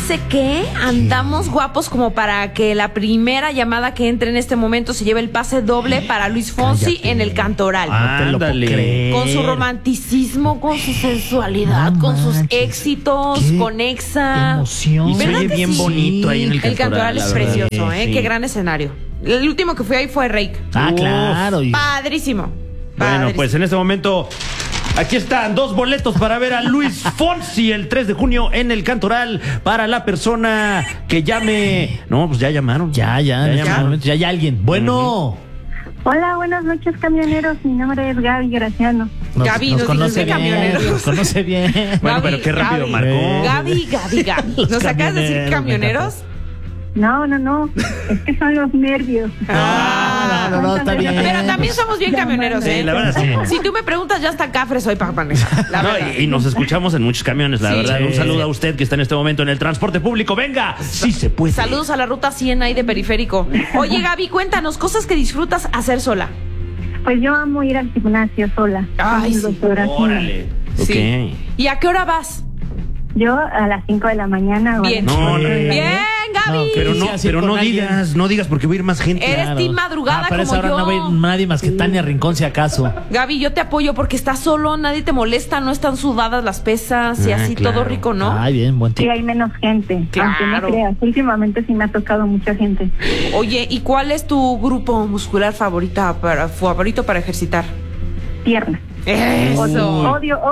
fíjense que andamos guapos como para que la primera llamada que entre en este momento se lleve el pase doble para Luis Fonsi en el Cantoral. No te lo puedo creer. Con su romanticismo, con su sensualidad, No con sus manches. éxitos, Qué con Exa. emoción. Y se ¿Verdad oye que bien sí? bonito ahí en el El Cantoral la es verdad. precioso, Sí. Qué gran escenario. El último que fui ahí fue Reik. Ah, claro. y- Padrísimo. Bueno, Padrísimo. pues en este momento aquí están 2 boletos para ver a Luis Fonsi el 3 de junio en el Cantoral para la persona que llame. No, pues ya llamaron. Ya, en este llamaron. momento, ya hay alguien. Bueno. Hola, buenas noches, camioneros. Mi nombre es Gaby Graciano. Gaby, nos conoce dijiste bien. camioneros. Nos conoce bien. Bueno, Gaby, pero qué rápido Gaby. marcó. Gaby. Los ¿Nos acabas de decir camioneros, camioneros? No. Es que son los nervios. No, está bien. Pero también somos bien camioneros, Sí, la verdad sí. Si tú me preguntas, ya hasta cafre soy para manejar. La No, verdad. y nos escuchamos en muchos camiones, la Sí. verdad. Un saludo a usted que está en este momento en el transporte público. Venga, sí se puede. Saludos a la ruta 100 ahí de periférico. Oye, Gaby, cuéntanos cosas que disfrutas hacer sola. Pues yo amo ir al gimnasio sola. Ay, Con mi sí. doctora Gina. Órale. Ok. Sí. ¿Y a qué hora vas? Yo a las 5 de la mañana. o a Bien. las No, 4 no. de la Bien, mañana. Gaby. No, Pero no, así pero con no alguien. no digas porque va a ir más gente. Eres team madrugada pero como esa hora yo. no va a ir nadie más que Tania Rincón, si acaso. Gaby, yo te apoyo porque estás solo, nadie te molesta, no están sudadas las pesas y Ah, así claro. todo rico, ¿no? Ay, bien, buen Sí, tip. hay menos gente. Claro. Aunque no creas. Últimamente sí me ha tocado mucha gente. Oye, ¿y cuál es tu grupo muscular favorito para ejercitar? Piernas. Eso.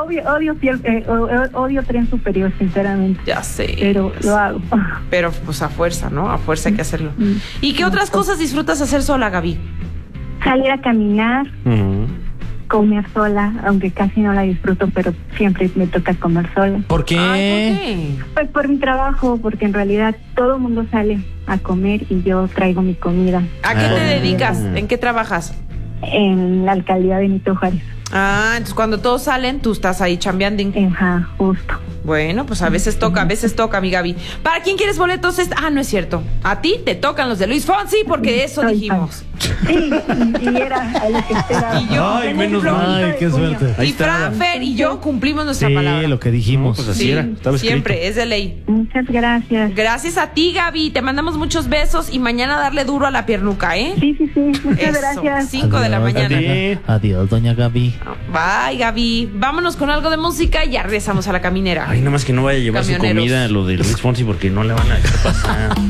Odio tren superior, sinceramente. Ya sé. Pero lo hago. Pero pues a fuerza, ¿no? A fuerza hay que hacerlo. ¿Y qué otras cosas disfrutas hacer sola, Gaby? Salir a caminar, Ujú. comer sola, aunque casi no la disfruto, pero siempre me toca comer sola. ¿Por qué? Ay, ¿por qué? Pues por mi trabajo, porque en realidad todo el mundo sale a comer y yo traigo mi comida ¿A qué te Ah. dedicas? ¿En qué trabajas? en la alcaldía de Benito Juárez. Ah, entonces cuando todos salen, tú estás ahí chambeando. Ajá, justo. Bueno, pues a veces toca, mi Gaby. ¿Para quién quieres boletos? No es cierto. A ti te tocan los de Luis Fonsi porque eso Soy dijimos. Sí, y era a lo que esperaba. Y yo, Ay, menos Tengo un mal. plomito Ay, de qué junio. suerte. Ahí Y está. Fran, Fer y yo cumplimos nuestra Sí, palabra. lo que dijimos. No, pues así Sí, era, estaba escrito. siempre, es de ley. Muchas gracias. Gracias a ti, Gaby. Te mandamos muchos besos y mañana darle duro a la piernuca, ¿eh? Sí, muchas Eso, gracias. 5 de la Adiós, mañana. Sí. Adiós, doña Gaby. Bye, Gaby. Vámonos con algo de música y ya regresamos a la caminera. Ay, nada más que no vaya a llevar su Camioneros. comida lo de Luis Fonsi porque no le van a dejar pasar.